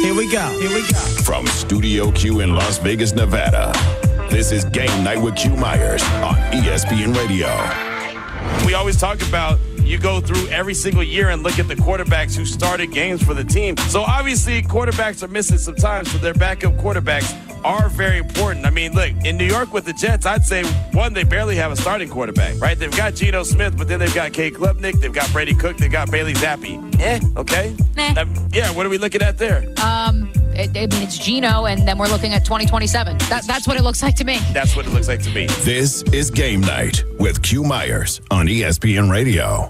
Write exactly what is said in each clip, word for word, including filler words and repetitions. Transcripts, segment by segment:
Here we go. Here we go. From Studio Q in Las Vegas, Nevada, this is Game Night with Q Myers on E S P N Radio. We always talk about you go through every single year and look at the quarterbacks who started games for the team. So obviously quarterbacks are missing some time, so their backup quarterbacks are very important. I mean, look, in New York with the Jets, I'd say, one, they barely have a starting quarterback, right? They've got Geno Smith, but then they've got Kay Klubnik, they've got Brady Cook, they've got Bailey Zappi. Eh, okay. Nah. Um, yeah, what are we looking at there? Um, it, I mean, it's Geno, and then we're looking at twenty twenty-seven. That, that's what it looks like to me. That's what it looks like to me. This is Game Night with Q Myers on E S P N Radio.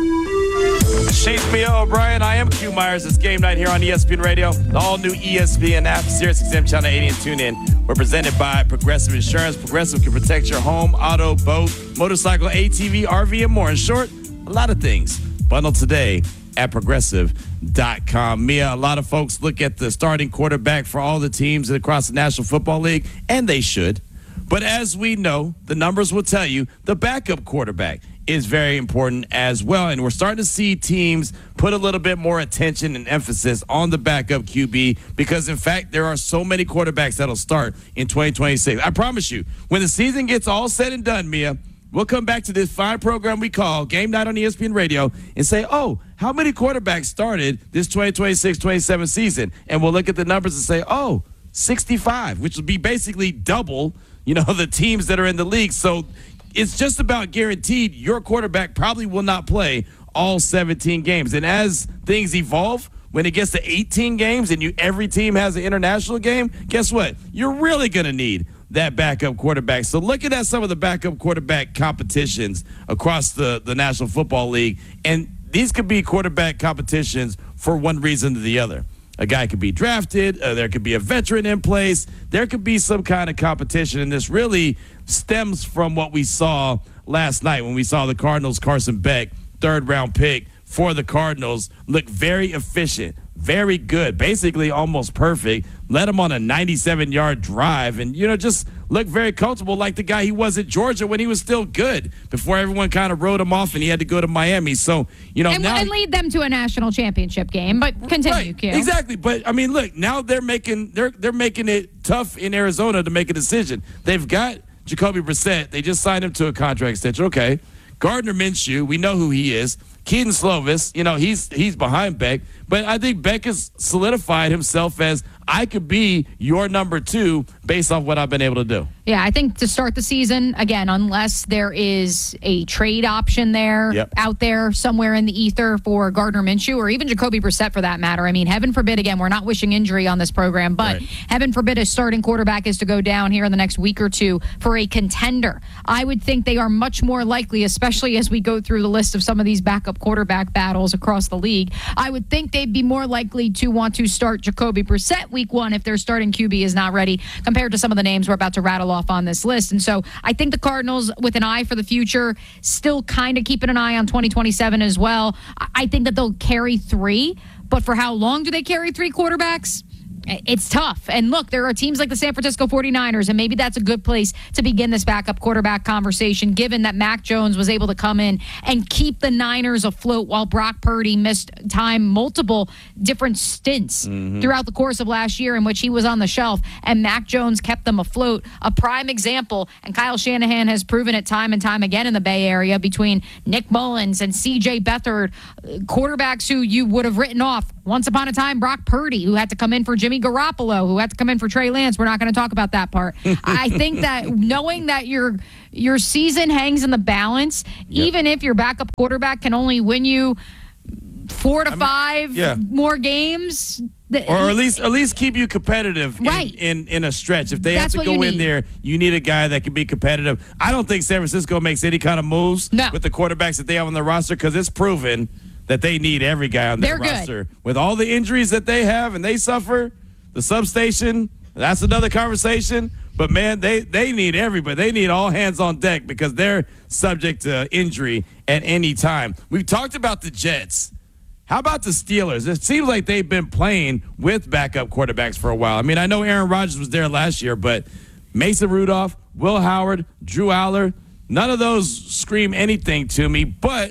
Shane Mia O'Brien, I am Q Myers. It's Game Night here on E S P N Radio. The all-new E S P N app, Sirius X M Channel eighty, and TuneIn. We're presented by Progressive Insurance. Progressive can protect your home, auto, boat, motorcycle, A T V, R V, and more. In short, a lot of things. Bundle today at progressive dot com. Mia, a lot of folks look at the starting quarterback for all the teams across the National Football League, and they should. But as we know, the numbers will tell you the backup quarterback is very important as well. And we're starting to see teams put a little bit more attention and emphasis on the backup Q B because, in fact, there are so many quarterbacks that'll start in twenty twenty-six. I promise you, when the season gets all said and done, Mia, we'll come back to this fine program we call Game Night on E S P N Radio and say, oh, how many quarterbacks started this twenty twenty-six twenty-seven season? And we'll look at the numbers and say, oh, sixty-five, which would be basically double, you know, the teams that are in the league. So it's just about guaranteed your quarterback probably will not play all seventeen games. And as things evolve, when it gets to eighteen games and you every team has an international game, guess what? You're really going to need that backup quarterback. So looking at some of the backup quarterback competitions across the, the National Football League, and these could be quarterback competitions for one reason or the other. A guy could be drafted. Uh, there could be a veteran in place. There could be some kind of competition, and this really stems from what we saw last night when we saw the Cardinals' Carson Beck, third-round pick for the Cardinals, look very efficient, very good, basically almost perfect. Led him on a ninety-seven-yard drive and, you know, just looked very comfortable like the guy he was at Georgia when he was still good before everyone kind of wrote him off and he had to go to Miami. So, you know, and, now and lead them to a national championship game, but continue, right, Q. Exactly. But, I mean, look, now they're making they're they're making it tough in Arizona to make a decision. They've got Jacoby Brissett. They just signed him to a contract extension. Okay. Gardner Minshew, we know who he is. Keaton Slovis, you know, he's he's behind Beck. But I think Beck has solidified himself as I could be your number two based off what I've been able to do. Yeah, I think to start the season, again, unless there is a trade option there yep. out there somewhere in the ether for Gardner Minshew or even Jacoby Brissett for that matter. I mean, heaven forbid, again, we're not wishing injury on this program, but right. heaven forbid a starting quarterback is to go down here in the next week or two for a contender. I would think they are much more likely, especially as we go through the list of some of these backup quarterback battles across the league. I would think they'd be more likely to want to start Jacoby Brissett week one if their starting Q B is not ready compared to some of the names we're about to rattle off on this list. And so I think the Cardinals, with an eye for the future, still kind of keeping an eye on twenty twenty-seven as well. I think that they'll carry three, but for how long do they carry three quarterbacks? It's tough. And look, there are teams like the San Francisco forty-niners, and maybe that's a good place to begin this backup quarterback conversation, given that Mac Jones was able to come in and keep the Niners afloat while Brock Purdy missed time multiple different stints mm-hmm. throughout the course of last year in which he was on the shelf, and Mac Jones kept them afloat. A prime example, and Kyle Shanahan has proven it time and time again in the Bay Area between Nick Mullins and C J Beathard, quarterbacks who you would have written off. Once upon a time, Brock Purdy, who had to come in for Jimmy Garoppolo, who had to come in for Trey Lance. We're not going to talk about that part. I think that knowing that your your season hangs in the balance, yep. even if your backup quarterback can only win you four to I mean, five yeah. more games, or at least at least keep you competitive right. in, in, in a stretch. If they That's have to go in there, you need a guy that can be competitive. I don't think San Francisco makes any kind of moves no. with the quarterbacks that they have on their roster because it's proven that they need every guy on their They're roster. good. With all the injuries that they have and they suffer, the substation, that's another conversation. But, man, they, they need everybody. They need all hands on deck because they're subject to injury at any time. We've talked about the Jets. How about the Steelers? It seems like they've been playing with backup quarterbacks for a while. I mean, I know Aaron Rodgers was there last year, but Mason Rudolph, Will Howard, Drew Aller, none of those scream anything to me. But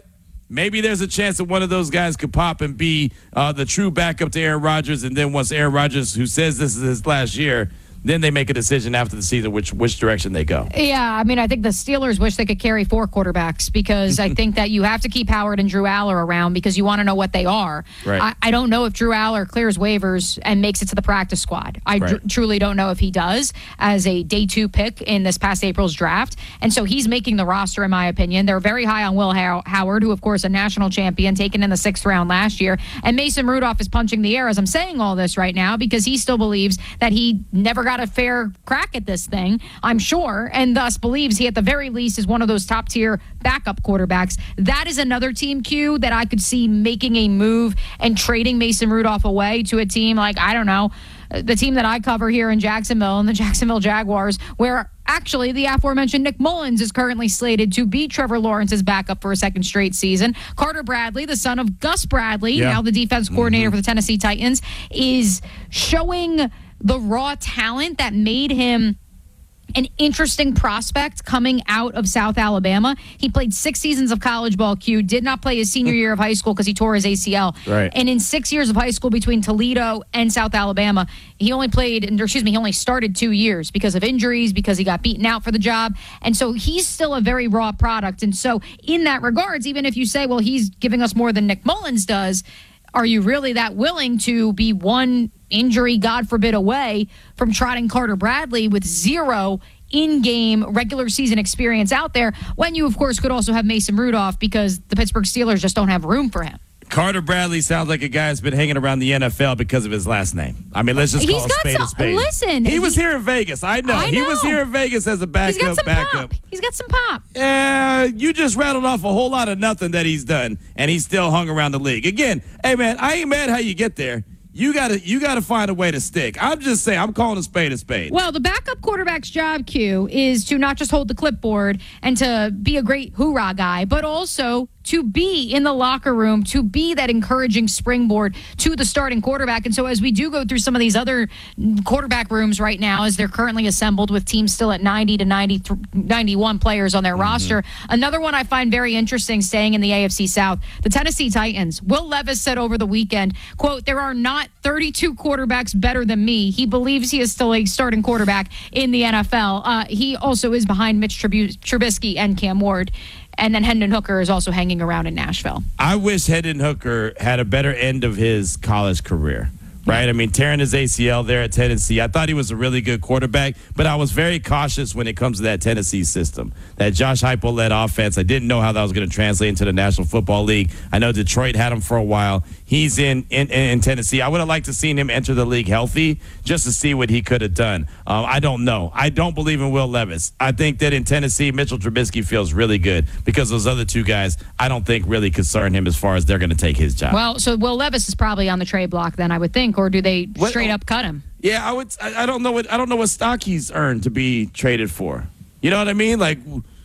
maybe there's a chance that one of those guys could pop and be uh, the true backup to Aaron Rodgers. And then once Aaron Rodgers, who says this is his last year, then they make a decision after the season which which direction they go. Yeah, I mean, I think the Steelers wish they could carry four quarterbacks because I think that you have to keep Howard and Drew Aller around because you want to know what they are. Right. I, I don't know if Drew Aller clears waivers and makes it to the practice squad. I Right. dr- truly don't know if he does as a day two pick in this past April's draft. And so he's making the roster, in my opinion. They're very high on Will How- Howard, who, of course, a national champion taken in the sixth round last year. And Mason Rudolph is punching the air as I'm saying all this right now because he still believes that he never got a fair crack at this thing, I'm sure, and thus believes he at the very least is one of those top tier backup quarterbacks. That is another team, Q, that I could see making a move and trading Mason Rudolph away to a team like, I don't know, the team that I cover here in Jacksonville and the Jacksonville Jaguars, where actually the aforementioned Nick Mullins is currently slated to be Trevor Lawrence's backup for a second straight season. Carter Bradley, the son of Gus Bradley, Yeah. now the defense coordinator Mm-hmm. for the Tennessee Titans, is showing the raw talent that made him an interesting prospect coming out of South Alabama. He played six seasons of college ball, Q, did not play his senior year of high school because he tore his A C L. Right. And in six years of high school between Toledo and South Alabama, he only played, or excuse me, he only started two years because of injuries, because he got beaten out for the job. And so he's still a very raw product. And so in that regards, even if you say, well, he's giving us more than Nick Mullins does, are you really that willing to be one injury, God forbid, away from trotting Carter Bradley with zero in-game regular season experience out there when you, of course, could also have Mason Rudolph because the Pittsburgh Steelers just don't have room for him? Carter Bradley sounds like a guy that's been hanging around the N F L because of his last name. I mean, let's just He's call a got spade some- a spade. listen, he was he- here in Vegas. I know. I He was know. here in Vegas as a He's got backup. some backup. pop. He's got some pop. Yeah, you just rattled off a whole lot of nothing that he's done, and he's still hung around the league. Again, hey man, I ain't mad how you get there. You gotta, you gotta find a way to stick. I'm just saying, I'm calling a spade a spade. Well, the backup quarterback's job, Q, is to not just hold the clipboard and to be a great hoorah guy, but also to be in the locker room, to be that encouraging springboard to the starting quarterback. And so as we do go through some of these other quarterback rooms right now, as they're currently assembled with teams still at ninety to ninety, ninety-one players on their mm-hmm. roster, another one I find very interesting staying in the A F C South, the Tennessee Titans. Will Levis said over the weekend, quote, there are not thirty-two quarterbacks better than me. He believes he is still a starting quarterback in the N F L. Uh, he also is behind Mitch Trub- Trubisky and Cam Ward. And then Hendon Hooker is also hanging around in Nashville. I wish Hendon Hooker had a better end of his college career. Right? I mean, tearing his A C L there at Tennessee. I thought he was a really good quarterback, but I was very cautious when it comes to that Tennessee system. That Josh Heupel-led offense, I didn't know how that was going to translate into the National Football League. I know Detroit had him for a while. He's in in, in Tennessee. I would have liked to seen him enter the league healthy just to see what he could have done. Um, I don't know. I don't believe in Will Levis. I think that in Tennessee, Mitchell Trubisky feels really good because those other two guys, I don't think really concern him as far as they're going to take his job. Well, so Will Levis is probably on the trade block then, I would think, or do they What- straight up cut him? Yeah, I would. I, I don't know what I don't know what stock he's earned to be traded for. You know what I mean? Like,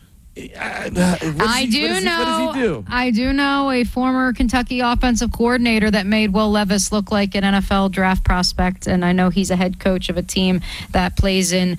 I, I do he, what does know. He, what does he do? I do know a former Kentucky offensive coordinator that made Will Levis look like an N F L draft prospect, and I know he's a head coach of a team that plays in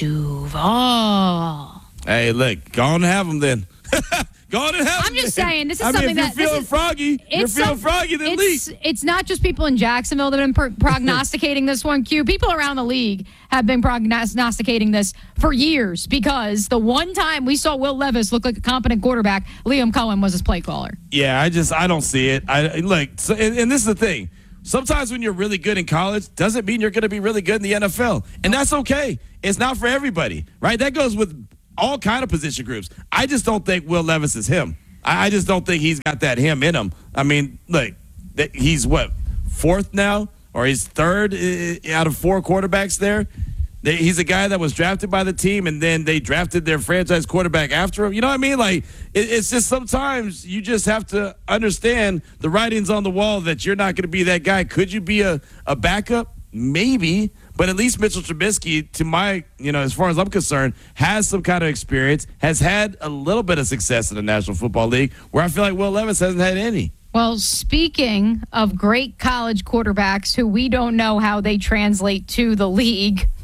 Duval. Hey, look, go on and have him then. Go on and have I'm him. just then. saying, this is I mean, something if that you're this feeling is- froggy. You're It's feeling some- froggy. Then it's, leave. it's not just people in Jacksonville that have been pro- prognosticating this one, Q. People around the league have been prognosticating this for years because the one time we saw Will Levis look like a competent quarterback, Liam Cohen was his play caller. Yeah, I just I don't see it. I look, so, and, and this is the thing. Sometimes when you're really good in college, doesn't mean you're going to be really good in the N F L, and that's okay. It's not for everybody, right? That goes with all kind of position groups. I just don't think Will Levis is him. I, I just don't think he's got that him in him. I mean, look, that he's what, fourth now, or he's third uh, out of four quarterbacks there. They, he's a guy that was drafted by the team, and then they drafted their franchise quarterback after him. You know what I mean? Like, it, it's just sometimes you just have to understand the writings on the wall that you're not going to be that guy. Could you be a, a backup? Maybe. But at least Mitchell Trubisky, to my, you know, as far as I'm concerned, has some kind of experience, has had a little bit of success in the National Football League, where I feel like Will Levis hasn't had any. Well, speaking of great college quarterbacks who we don't know how they translate to the league,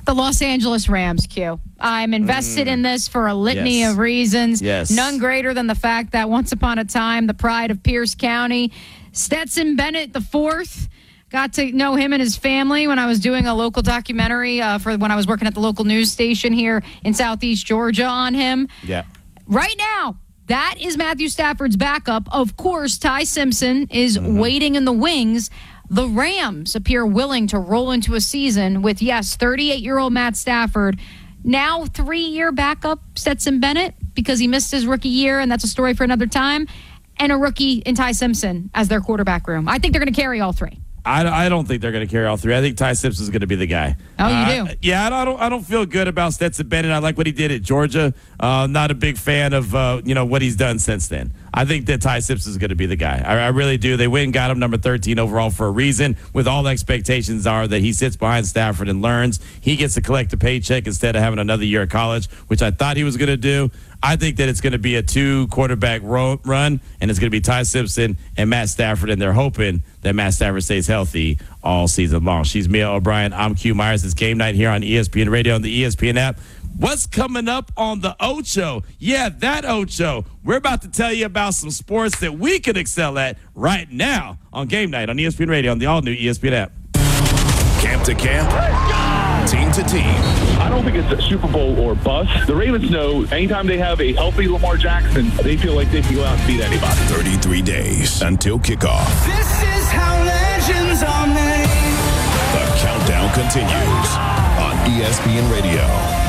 The Los Angeles Rams, Q. I'm invested mm. in this for a litany yes. of reasons. Yes. None greater than the fact that once upon a time, the pride of Pierce County, Stetson Bennett the fourth, got to know him and his family when I was doing a local documentary uh, for when I was working at the local news station here in Southeast Georgia on him. Yeah. Right now, that is Matthew Stafford's backup. Of course, Ty Simpson is mm-hmm. waiting in the wings. The Rams appear willing to roll into a season with, yes, thirty-eight-year-old Matt Stafford, now three-year backup Stetson Bennett because he missed his rookie year, and that's a story for another time, and a rookie in Ty Simpson as their quarterback room. I think they're going to carry all three. I, I don't think they're going to carry all three. I think Ty Simpson is going to be the guy. Oh, you uh, do? Yeah, I don't. I don't feel good about Stetson Bennett. I like what he did at Georgia. Uh, not a big fan of uh, you know what he's done since then. I think that Ty Simpson is going to be the guy. I, I really do. They went and got him number thirteen overall for a reason. With all the expectations are that he sits behind Stafford and learns. He gets to collect a paycheck instead of having another year of college, which I thought he was going to do. I think that it's going to be a two quarterback ro- run, and it's going to be Ty Simpson and Matt Stafford, and they're hoping that Matt Stafford stays healthy all season long. She's Mia O'Brien. I'm Q Myers. It's game night here on E S P N Radio and the E S P N app. What's coming up on the Ocho? Yeah, that Ocho. We're about to tell you about some sports that we could excel at right now on game night on E S P N Radio on the all-new E S P N app. Camp to camp, team to team. I don't think it's a Super Bowl or bust. The Ravens know anytime they have a healthy Lamar Jackson, they feel like they can go out and beat anybody. thirty-three days until kickoff. This is how legends are made. The countdown continues on E S P N Radio.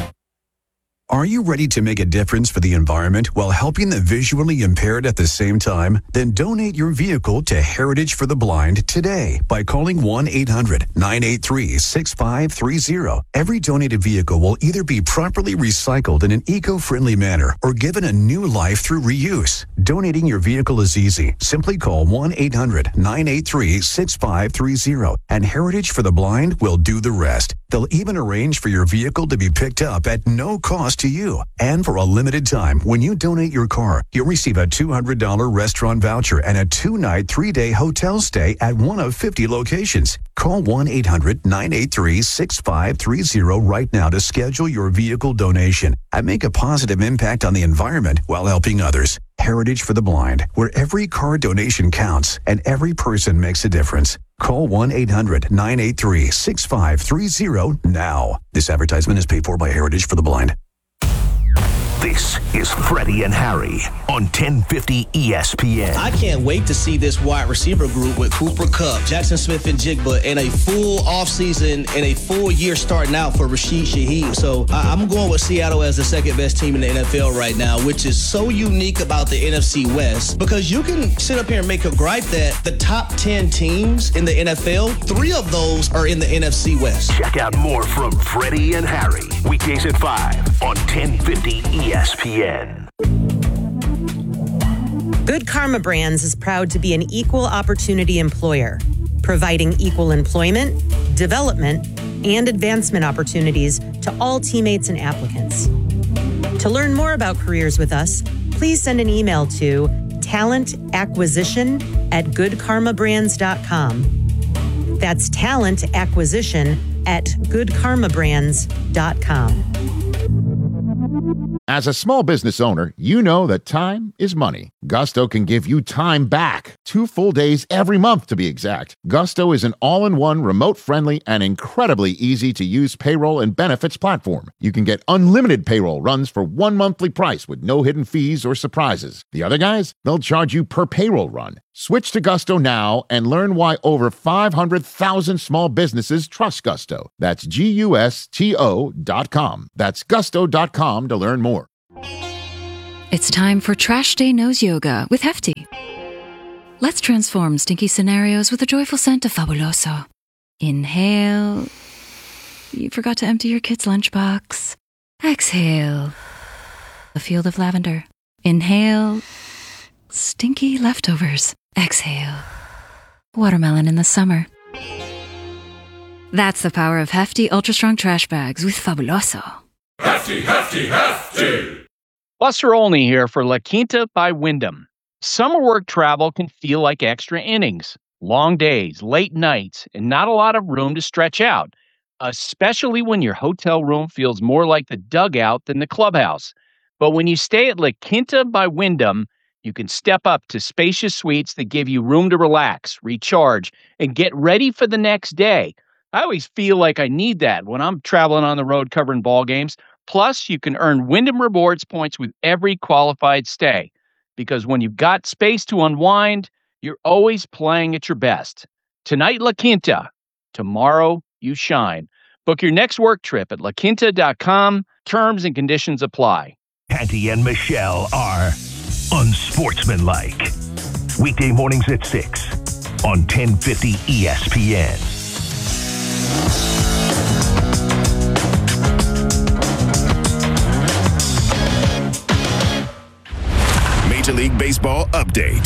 Are you ready to make a difference for the environment while helping the visually impaired at the same time? Then donate your vehicle to Heritage for the Blind today by calling one eight hundred nine eight three six five three zero. Every donated vehicle will either be properly recycled in an eco-friendly manner or given a new life through reuse. Donating your vehicle is easy. Simply call one eight hundred nine eight three six five three zero and Heritage for the Blind will do the rest. They'll even arrange for your vehicle to be picked up at no cost to you. And for a limited time, when you donate your car, you'll receive a two hundred dollars restaurant voucher and a two-night, three-day hotel stay at one of fifty locations. Call one eight hundred nine eight three six five three zero right now to schedule your vehicle donation and make a positive impact on the environment while helping others. Heritage for the Blind, where every car donation counts and every person makes a difference. Call one eight hundred nine eight three six five three zero now. This advertisement is paid for by Heritage for the Blind. This is Freddie and Harry on ten fifty E S P N. I can't wait to see this wide receiver group with Cooper Kupp, Jackson Smith and Jigba in a full offseason and a full year starting out for Rashid Shaheed. So I- I'm going with Seattle as the second best team in the N F L right now, which is so unique about the N F C West because you can sit up here and make a gripe that the top ten teams in the N F L, three of those are in the N F C West. Check out more from Freddie and Harry, weekdays at five on ten fifty E S P N. Good Karma Brands is proud to be an equal opportunity employer, providing equal employment, development, and advancement opportunities to all teammates and applicants. To learn more about careers with us, please send an email to talent acquisition at good karma brands dot com. That's talent acquisition at good karma brands dot com. As a small business owner, you know that time is money. Gusto can give you time back. Two full days every month, to be exact. Gusto is an all-in-one, remote-friendly, and incredibly easy-to-use payroll and benefits platform. You can get unlimited payroll runs for one monthly price with no hidden fees or surprises. The other guys, they'll charge you per payroll run. Switch to Gusto now and learn why over five hundred thousand small businesses trust Gusto. That's G U S T O dot com. That's gusto dot com to learn more. It's time for Trash Day Nose Yoga with Hefty. Let's transform stinky scenarios with a joyful scent of Fabuloso. Inhale. You forgot to empty your kid's lunchbox. Exhale. A field of lavender. Inhale. Stinky leftovers. Exhale. Watermelon in the summer. That's the power of Hefty Ultra Strong Trash Bags with Fabuloso. Hefty, Hefty, Hefty! Buster Olney here for La Quinta by Wyndham. Summer work travel can feel like extra innings. Long days, late nights, and not a lot of room to stretch out. especially when your hotel room feels more like the dugout than the clubhouse. But when you stay at La Quinta by Wyndham, you can step up to spacious suites that give you room to relax, recharge, and get ready for the next day. I always feel like I need that when I'm traveling on the road covering ball games. Plus, you can earn Wyndham Rewards points with every qualified stay. Because when you've got space to unwind, you're always playing at your best. Tonight, La Quinta. Tomorrow, you shine. Book your next work trip at la quinta dot com. Terms and conditions apply. Patty and Michelle are unsportsmanlike. Weekday mornings at six on ten fifty E S P N. Major League Baseball update.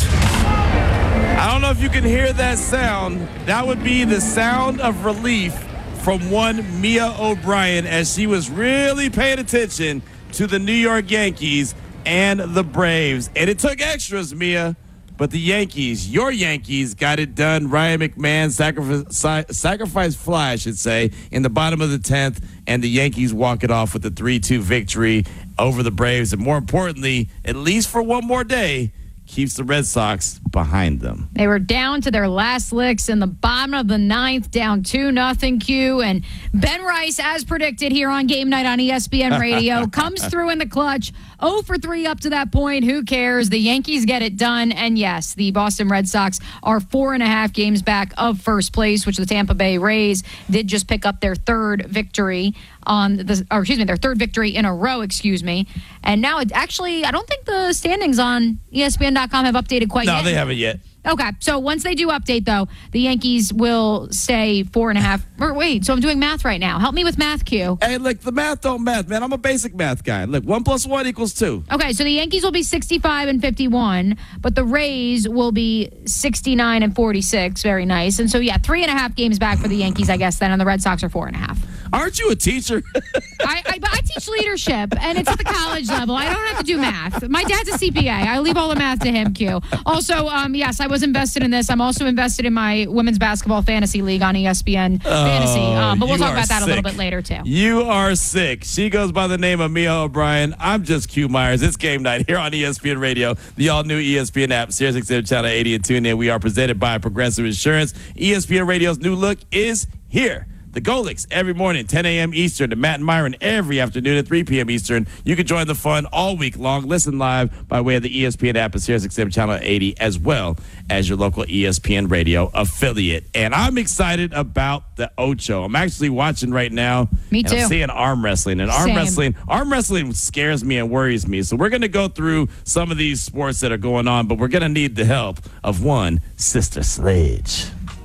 I don't know if you can hear that sound. That would be the sound of relief from one Mia O'Brien as she was really paying attention to the New York Yankees and the Braves. And it took extras, Mia, but the Yankees, your Yankees, got it done. Ryan McMahon sacrifice, sacrifice fly, I should say, in the bottom of the tenth, and the Yankees walk it off with a three two victory over the Braves. And more importantly, at least for one more day, keeps the Red Sox behind them. They were down to their last licks in the bottom of the ninth, down two nothing Q. And Ben Rice, as predicted here on Game Night on E S P N Radio, comes through in the clutch. oh for three up to that point. Who cares? The Yankees get it done. And yes, the Boston Red Sox are four and a half games back of first place, which the Tampa Bay Rays did just pick up their third victory on the, or excuse me, their third victory in a row, excuse me. And now it actually, I don't think the standings on E S P N dot com have updated quite no, yet. No, they haven't yet. Okay, so once they do update, though, the Yankees will stay four and a half. Or wait, so I'm doing math right now. Help me with math, Q. Hey, look, the math don't math, man. I'm a basic math guy. Look, one plus one equals two. Okay, so the Yankees will be sixty-five and fifty-one, but the Rays will be sixty-nine and forty-six. Very nice. And so, yeah, three and a half games back for the Yankees, I guess, then, and the Red Sox are four and a half. Aren't you a teacher? I, I, I teach leadership, and it's at the college level. I don't have to do math. My dad's a C P A. I leave all the math to him, Q. Also, um, yes, I was invested in this. I'm also invested in my women's basketball fantasy league on E S P N oh, Fantasy. Um, but we'll talk about that sick. a little bit later, too. You are sick. She goes by the name of Mia O'Brien. I'm just Q Myers. It's Game Night here on E S P N Radio, the all-new E S P N app, Sirius X M Channel eighty, and tune in. We are presented by Progressive Insurance. E S P N Radio's new look is here. The Golics every morning, ten a.m. Eastern, to Matt and Myron every afternoon at three p.m. Eastern. You can join the fun all week long. Listen live by way of the E S P N app and Sirius X M Channel eighty, as well as your local E S P N Radio affiliate. And I'm excited about the Ocho. I'm actually watching right now. Me too. And I'm seeing arm wrestling. And arm Same. wrestling, arm wrestling scares me and worries me. So we're going to go through some of these sports that are going on, but we're going to need the help of one Sister Sledge.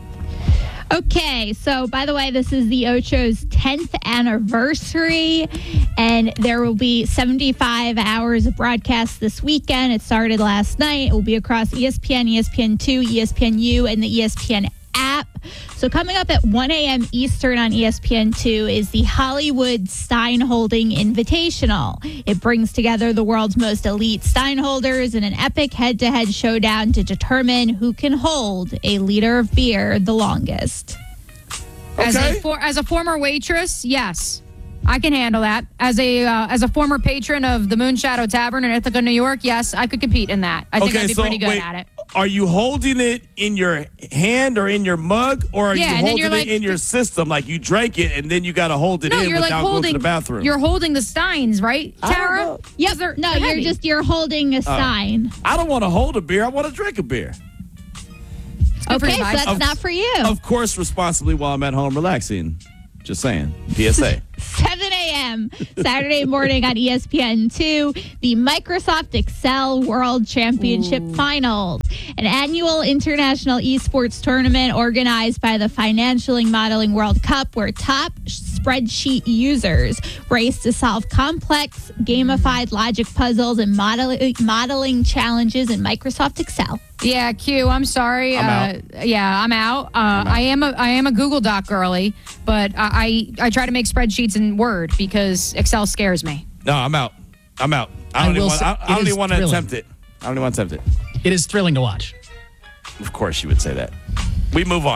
Okay, so by the way, this is the Ocho's tenth anniversary, and there will be seventy-five hours of broadcast this weekend. It started last night. It will be across E S P N, E S P N two, E S P N U, and the E S P N app. So coming up at one a.m. Eastern on E S P N two is the Hollywood Steinholding Invitational. It brings together the world's most elite Steinholders in an epic head-to-head showdown to determine who can hold a liter of beer the longest. Okay. As a, for, as a former waitress, yes. I can handle that. As a uh, as a former patron of the Moonshadow Tavern in Ithaca, New York, yes, I could compete in that. I think okay, I'd be so pretty good wait, at it. Are you holding it in your hand or in your mug, or are Yeah, you and then holding you're it like- in your system? Like you drank it and then you got to hold it No, in you're like without holding. going to the bathroom. You're holding the Steins, right, Tara? Yep. They're- No, they're you're heavy. just you're holding a Stein. I don't want to hold a beer. I want to drink a beer. good for Okay, you so guys. that's not for you. Of course, responsibly while I'm at home relaxing. Just saying. P S A. seven a.m. Saturday morning on E S P N two, the Microsoft Excel World Championship Ooh. Finals, an annual international esports tournament organized by the Financial Modeling World Cup, where top spreadsheet users race to solve complex, gamified logic puzzles and modeling, modeling challenges in Microsoft Excel. Yeah, Q. I'm sorry. I'm uh, Yeah, I'm out. Uh, I'm out. I am a I am a Google Doc girly, but I, I I try to make spreadsheets in Word because Excel scares me. No, I'm out. I'm out. I I don't even will want, say I, it I don't is even want to thrilling. attempt it. I don't even want to attempt it. It is thrilling to watch. Of course you would say that. We move on.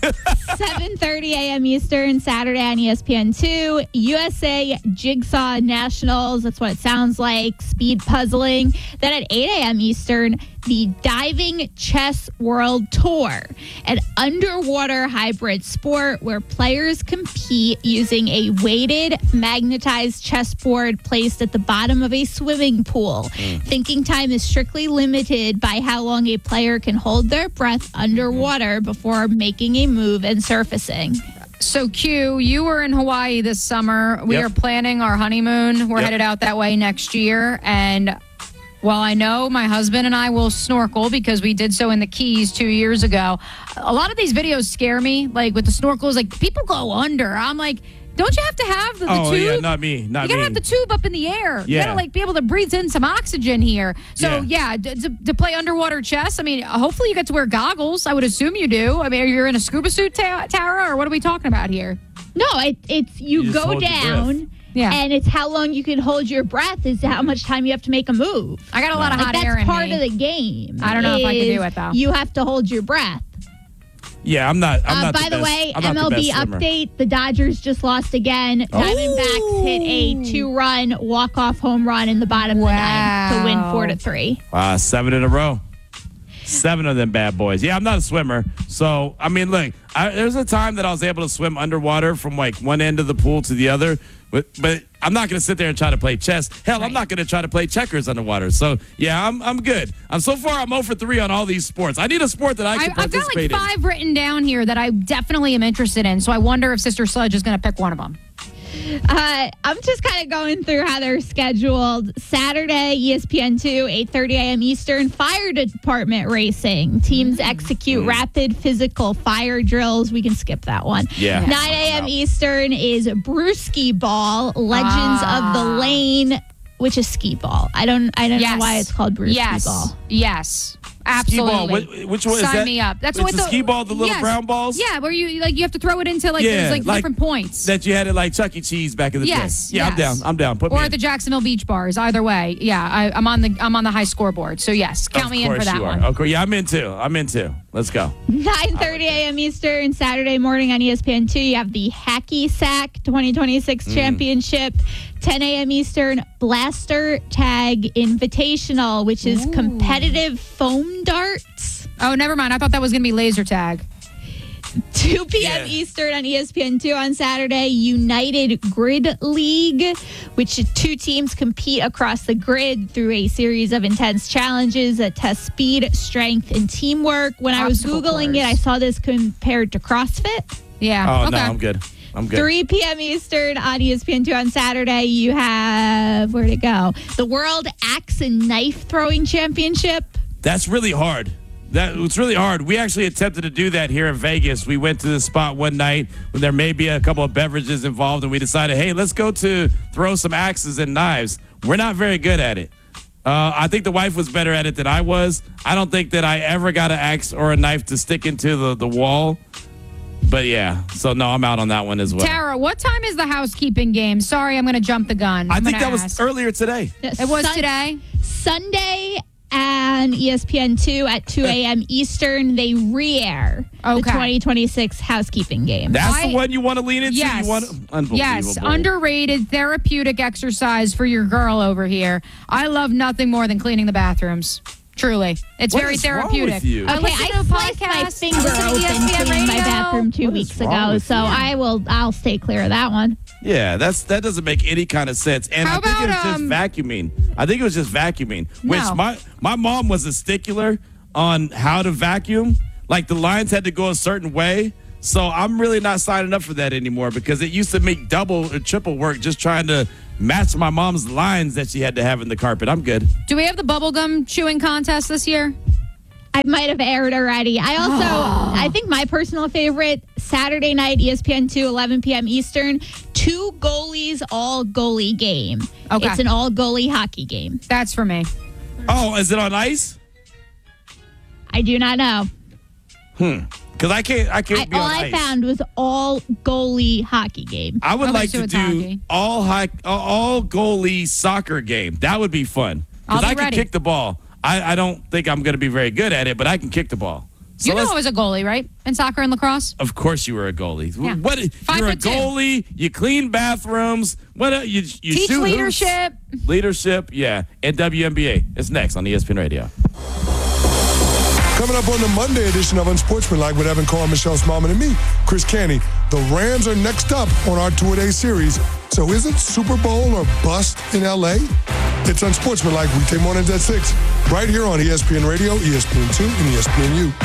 seven thirty a.m. Eastern, Saturday on E S P N two. U S A Jigsaw Nationals. That's what it sounds like. Speed puzzling. Then at eight a.m. Eastern, the Diving Chess World Tour, an underwater hybrid sport where players compete using a weighted, magnetized chessboard placed at the bottom of a swimming pool. Mm. Thinking time is strictly limited by how long a player can hold their breath underwater before making a move and surfacing. So, Q, you were in Hawaii this summer. We Yep. are planning our honeymoon. We're Yep. headed out that way next year. And while I know my husband and I will snorkel because we did so in the Keys two years ago, a lot of these videos scare me. Like with the snorkels, like people go under. I'm like, don't you have to have the, the oh, tube? yeah, not me. Not you gotta me. have the tube up in the air. You Yeah. gotta like be able to breathe in some oxygen here. So yeah, d- d- to play underwater chess. I mean, hopefully you get to wear goggles. I would assume you do. I mean, are you in a scuba suit, Ta- Tara, or what are we talking about here? No, it, it's you, You just go hold your breath. down. Yeah. And it's how long you can hold your breath is how much time you have to make a move. I got a lot of Like, hot that's air in part me. of the game. I don't know if I can do is it, though. You have to hold your breath. Yeah, I'm not. I'm Uh, not by the, the, best, way, I'm not M L B the best swimmer. update: the Dodgers just lost again. Diamondbacks hit a two-run walk-off home run in the bottom of the ninth to win four to three. Wow, seven in a row. Seven of them bad boys. Yeah, I'm not a swimmer. So, I mean, look, I, there's a time that I was able to swim underwater from like one end of the pool to the other. But, but I'm not going to sit there and try to play chess. Hell, I'm not going to try to play checkers underwater. So, yeah, I'm I'm good. I'm so far, I'm zero for three on all these sports. I need a sport that I can I, I've got participate like five written down here that I definitely am interested in. So I wonder if Sister Sledge is going to pick one of them. Uh, I'm just kind of going through how they're scheduled. Saturday, E S P N two, eight thirty a.m. Eastern, fire department racing. Teams execute rapid physical fire drills. We can skip that one. Yeah. nine a.m. Eastern is Brewski Ball, Legends Ah. of the Lane, which is skee ball. I don't I don't know why it's called Brewski yes. Ball. Yes. Skee ball. Absolutely. Wh- which one is Sign that? me up. That's It's what the the skee ball, the little yes. brown balls? Yeah, where you like you have to throw it into like there's like, different points. That you had at like Chuck E. Cheese back in the Yes, day. Yeah, I'm yes. down. I'm down. Put Or me at in. the Jacksonville Beach Bars. Either way, yeah, I, I'm on the I'm on the high scoreboard. So yes, count Of me in for course that you one. are. Okay, yeah, I'm in too. I'm in too. Let's go. nine thirty a.m. Eastern, Saturday morning on E S P N two. You have the Hacky Sack twenty twenty-six Mm. Championship. ten a.m. Eastern, Blaster Tag Invitational, which is competitive foam darts. Oh, never mind. I thought that was gonna be laser tag. two p.m. Yeah. Eastern on E S P N two on Saturday, United Grid League, which two teams compete across the grid through a series of intense challenges that test speed, strength, and teamwork. When I was Obstacle Googling course. it, I saw this compared to CrossFit. Yeah. Oh, okay. no, I'm good. I'm good. three p.m. Eastern on E S P N two on Saturday, you have, where'd it go? The World Axe and Knife Throwing Championship. That's really hard. That it's really hard. We actually attempted to do that here in Vegas. We went to the spot one night when there may be a couple of beverages involved, and we decided, hey, let's go to throw some axes and knives. We're not very good at it. Uh, I think the wife was better at it than I was. I don't think that I ever got an axe or a knife to stick into the, the wall. But yeah, so no, I'm out on that one as well. Tara, what time is the housekeeping game? Sorry, I'm going to jump the gun. I I'm think gonna that was ask. earlier today. It was Sun- today. Sunday on E S P N two at two a.m. Eastern, they re-air the Okay. twenty twenty-six housekeeping game. That's I- the one you want to lean into? Yes. You want Unbelievable. Yes, underrated therapeutic exercise for your girl over here. I love nothing more than cleaning the bathrooms. Truly. It's What very is wrong therapeutic. with you? I Okay, listen to I a sliced my podcast, finger listen to open E S P N cleaning my radio. bathroom two What is weeks wrong ago, with so you? I will. I'll stay clear of that one. Yeah, that's that doesn't make any kind of sense. And How I think it was about, just um, vacuuming. I think it was just vacuuming. Which No. my my mom was a stickler on how to vacuum. Like the lines had to go a certain way. So I'm really not signing up for that anymore because it used to make double or triple work just trying to match my mom's lines that she had to have in the carpet. I'm good. Do we have the bubblegum chewing contest this year? I might have aired already. I also, I think my personal favorite, Saturday night, E S P N two, eleven p.m. Eastern, two goalies, all goalie game. Okay. It's an all goalie hockey game. That's for me. Oh, is it on ice? I do not know. Hmm. Because I can't I can't I, be all on I ice. found was all goalie hockey game. I would Okay, like so to it's do hockey. all high, all goalie soccer game. That would be fun I'll because be I can ready. kick the ball. I, I don't think I'm going to be very good at it, but I can kick the ball. So you know let's- I was a goalie, right? In soccer and lacrosse? Of course you were a goalie. Yeah. What? Five You're a foot two. goalie. You clean bathrooms. What? uh, You, you Teach shoot hoops. leadership. Leadership, yeah. And W N B A. It's next on E S P N Radio. Coming up on the Monday edition of Unsportsmanlike with Evan Carr, Michelle Smallman, and me, Chris Canty. The Rams are next up on our two-a-day series. So is it Super Bowl or bust in L A? It's Unsportsmanlike weekday mornings at six, right here on E S P N Radio, E S P N two, and E S P N U.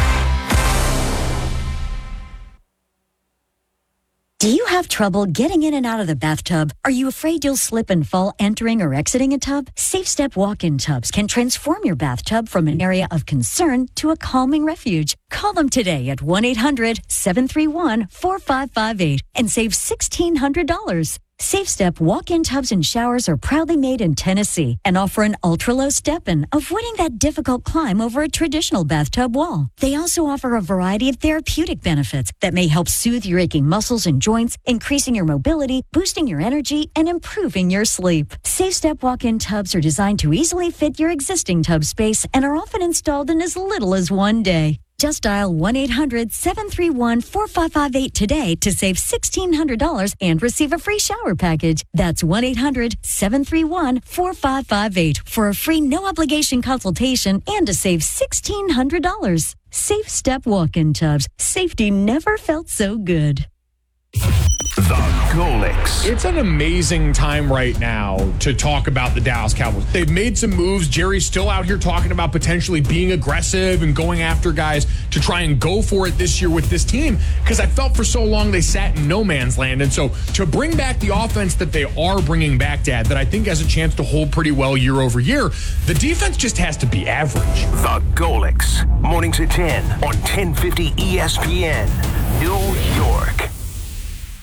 Do you have trouble getting in and out of the bathtub? Are you afraid you'll slip and fall entering or exiting a tub? SafeStep walk-in tubs can transform your bathtub from an area of concern to a calming refuge. Call them today at one eight hundred seven three one four five five eight and save sixteen hundred dollars. SafeStep walk-in tubs and showers are proudly made in Tennessee and offer an ultra-low step-in, avoiding that difficult climb over a traditional bathtub wall. They also offer a variety of therapeutic benefits that may help soothe your aching muscles and joints, increasing your mobility, boosting your energy, and improving your sleep. SafeStep walk-in tubs are designed to easily fit your existing tub space and are often installed in as little as one day. Just dial one eight hundred seven three one four five five eight today to save sixteen hundred dollars and receive a free shower package. That's one eight hundred seven three one four five five eight for a free no-obligation consultation and to save sixteen hundred dollars. Safe Step walk-in tubs. Safety never felt so good. The Golix. It's an amazing time right now to talk about the Dallas Cowboys. They've made some moves. Jerry's still out here talking about potentially being aggressive and going after guys to try and go for it this year with this team, because I felt for so long they sat in no man's land. And so to bring back the offense that they are bringing back, Dad, that I think has a chance to hold pretty well year over year, the defense just has to be average. The Golix. Mornings at ten on ten fifty E S P N, New York.